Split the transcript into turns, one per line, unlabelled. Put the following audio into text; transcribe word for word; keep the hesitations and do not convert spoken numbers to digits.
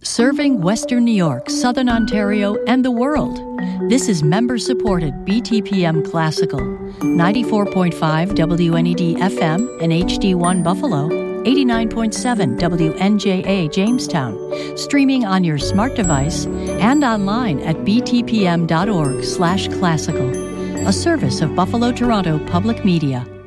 Serving Western New York, Southern Ontario, and the world. This is member-supported B T P M Classical, ninety-four point five W N E D F M and H D one Buffalo, eighty-nine point seven W N J A Jamestown, streaming on your smart device and online at btpm.org slash classical, a service of Buffalo Toronto Public Media.